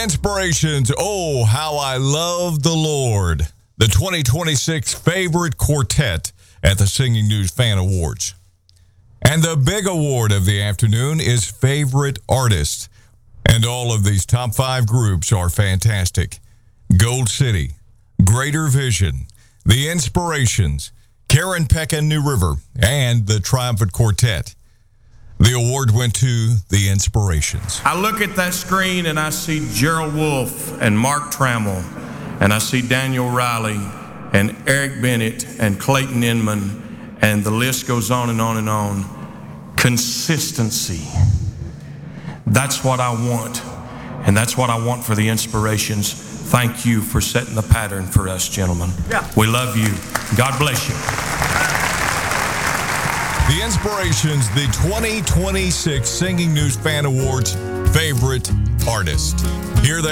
Inspirations, Oh, How I Love the Lord, the 2026 favorite quartet at the Singing News Fan Awards. And the big award of the afternoon is Favorite Artist. And all of these top 5 groups are fantastic. Gold City, Greater Vision, The Inspirations, Karen Peck and New River, and the Triumphant Quartet. The award went to The Inspirations. I look at that screen and I see Gerald Wolfe and Mark Trammell, and I see Daniel Riley and Eric Bennett and Clayton Inman, and the list goes on and on and on. Consistency. That's what I want, and that's what I want for The Inspirations. Thank you for setting the pattern for us, gentlemen. Yeah. We love you. God bless you. The Inspirations, the 2026 Singing News Fan Awards favorite artist. Here they